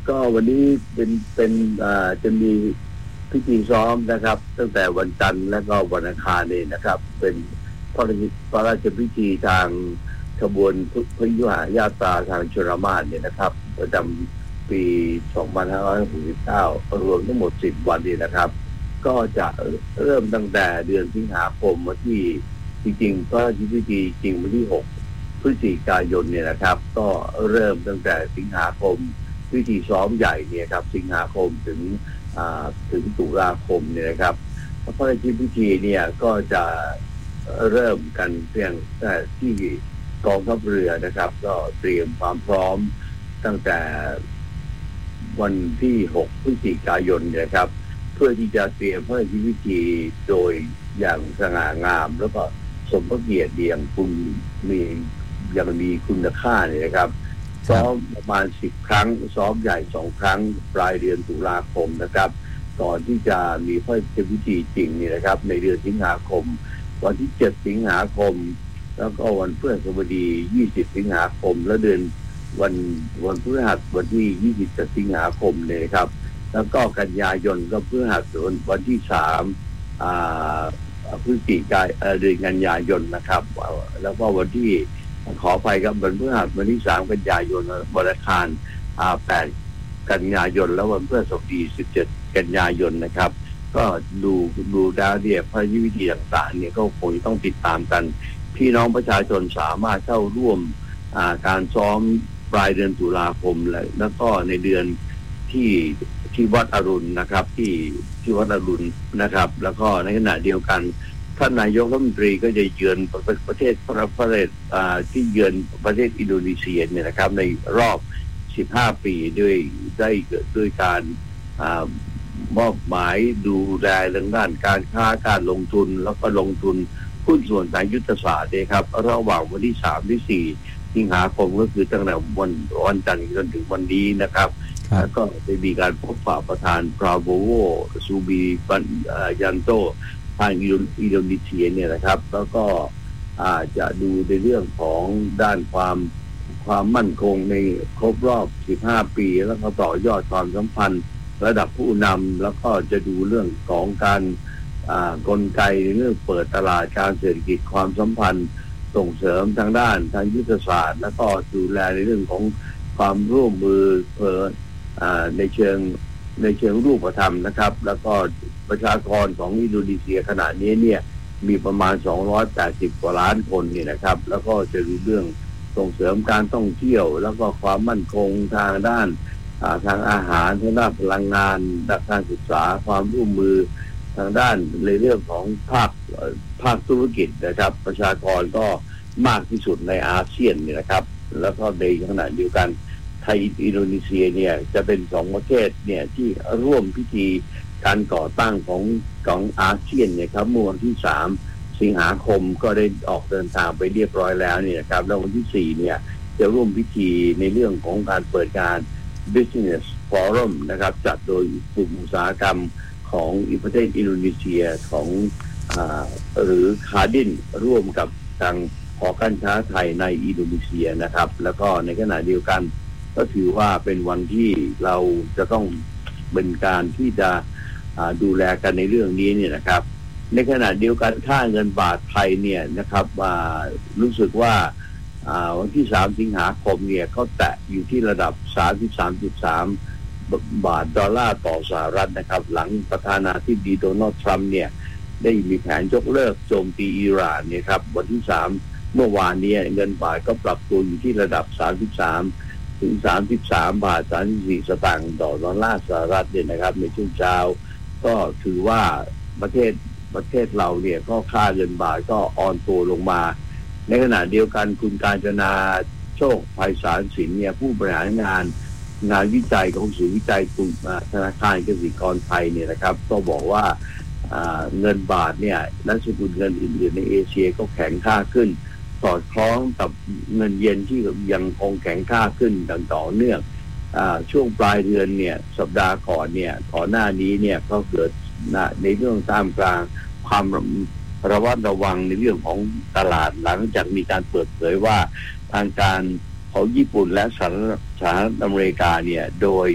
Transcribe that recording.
ก็วันนี้เป็นจะมีพิธีซ้อมนะครับตั้งแต่วันจันทร์และก็วันอังคารนี่นะครับเป็นพระราชพิธีทางขบวนพยุหญาตราทางชลมารเนี่ยนะครับประจำปี 2569 รวมทั้งหมด 10 วันนี่นะครับก็จะเริ่มตั้งแต่เดือนสิงหาคมวันที่จริงๆพระราชพิธีจริงวันที่ 6 พฤศจิกายนเนี่ยนะครับก็เริ่มตั้งแต่สิงหาคมพิธีซ้อมใหญ่เนี่ยครับสิงหาคมถึงตุลาคมเนี่ยนะครับพระราชพิธีเนี่ยก็จะเริ่มกันเพียงแต่ที่กองทัพเรือนะครับก็เตรียมความพร้อมตั้งแต่วันที่ 6 พฤศจิกายนนะครับเพื่อที่จะเตรียมพระราชพิธีโดยอย่างสง่างามแล้วก็สมพระเกียรติอย่างคุณมีคุณค่าเนี่ยนะครับซ้อมประมาณ10 ครั้งซ้อมใหญ่2 ครั้งปลายเดือนตุลาคมนะครับก่อนที่จะมีพระราชพิธีจริงนี่นะครับในเดือนสิงหาคมวันที่7 สิงหาคมแล้วก็วันพฤหัสบดี20 สิงหาคมและเดือนวันพฤหัสวันที่27 สิงหาคมเนี่ยครับแล้วก็กันยายนก็พฤหัสวันที่3พฤศจิกายนเดือนกันยายนนะครับแล้วก็วันที่ขอไปครับวันพฤหัสวันที่3 กันยายนวันอังคาร8 กันยายนแล้ววันพฤหัสบดี17 กันยายนนะครับก็ดูดาวเนี่ยพระวิธีต่างๆเนี่ยก็คงต้องติดตามกันพี่น้องประชาชนสามารถเข้าร่วมการซ้อมปลายเดือนตุลาคมแล้วก็ในเดือนที่วัดอรุณนะครับที่วัดอรุณนะครับแล้วก็ในขณะเดียวกันท่านนายกรัฐมนตรีก็จะเยือนประเทศที่เยือนประเทศอินโดนีเซียเนี่ยนะครับในรอบ15 ปีด้วยการมอบหมายดูแลเรื่องด้านการค้าการลงทุนแล้วก็ลงทุนหุ้นส่วนทางยุทธศาสตร์นะครับระหว่างวันที่3 ที่ 4 สิงหาคมก็คือตั้งแต่วันจันทร์จนถึงวันนี้นะครับแล้วก็ได้มีการพบปะประธานปราโบโวซูบียันโตทางอินโดนีเซียเนี่ยนะครับแล้วก็จะดูในเรื่องของด้านความมั่นคงในครบรอบ 15 ปีแล้วก็ต่อยอดความสัมพันธ์ระดับผู้นำแล้วก็จะดูเรื่องของการกลไกในเรื่องเปิดตลาดการเศรษฐกิจความสัมพันธ์ส่งเสริมทางด้านทางยุทธศาสตร์แล้วก็ดูแลในเรื่องของความร่วมมือในเชิงรูปธรรมนะครับแล้วก็ประชากรของอินโดนีเซียขณะนี้เนี่ยมีประมาณ280 กว่าล้านคนเนี่ยนะครับแล้วก็จะดูเรื่องส่งเสริมการท่องเที่ยวแล้วก็ความมั่นคงทางด้านทางอาหารทางด้านพลังงานด้านการศึกษาความร่วมมือทางด้านในเรื่องของภาคธุรกิจนะครับประชากรก็มากที่สุดในอาเซียนเนี่ยนะครับแล้วก็ในขณะเดียวกันไทยอินโดนีเซียเนี่ยจะเป็น2 ประเทศเนี่ยที่ร่วมพิธีการก่อตั้งของอาเซียนเนี่ยครับเมื่อวันที่3 สิงหาคมก็ได้ออกเดินทางไปเรียบร้อยแล้วเนี่ยครับแล้ววันที่4เนี่ยจะร่วมพิธีในเรื่องของการเปิดการ Business Forum นะครับจัดโดยกลุ่มอุตสาหกรรมของประเทศอินโดนีเซียของหรือคาดินร่วมกับทางหอการค้าไทยในอินโดนีเซียนะครับแล้วก็ในขณะเดียวกันก็ถือว่าเป็นวันที่เราจะต้องเป็นการที่จะดูแลกันในเรื่องนี้เนี่ยนะครับในขณะเดียวกันค่าเงินบาทไทยเนี่ยนะครับรู้สึกว่าวันที่3 สิงหาคมเนี่ยเขาแตะอยู่ที่ระดับ 33.3 บาทดอลลาร์ต่อสหรัฐนะครับหลังประธานาธิบดีโดนัลด์ทรัมป์เนี่ยได้มีแผนยกเลิกโจมตีอิหร่านเนี่ยครับวันที่3เมื่อวานนี้เงินบาทก็ปรับตัวอยู่ที่ระดับ33 ถึง 33 บาท 34 สตางค์ต่อดอลลาร์สหรัฐเนี่ยนะครับในช่วงเช้าก็ถือว่าประเทศเราเนี่ยก็ค่าเงินบาทก็อ่อนตัวลงมาในขณะเดียวกันคุณกาญจนาโชคไพศาลสินเนี่ยผู้บริหารงานวิจัยของศูนย์วิจัยกลุ่มธนาคารกสิกรไทยเนี่ยนะครับก็บอกว่าเงินบาทเนี่ยและสกุลเงินอื่นๆในเอเชียก็แข็งค่าขึ้นสอดคล้องกับเงินเยนที่ยังคงแข็งค่าขึ้นดังต่อเนื่องช่วงปลายเดือนเนี่ยสัปดาห์ก่อนหน้านี้เนี่ยก็เกิดในเรื่องท่ามกลางความระวัดระวังในเรื่องของตลาดหลังจากมีการเปิดเผยว่าทางการของญี่ปุ่นและสหรัฐอเมริกาเนี่ยโดย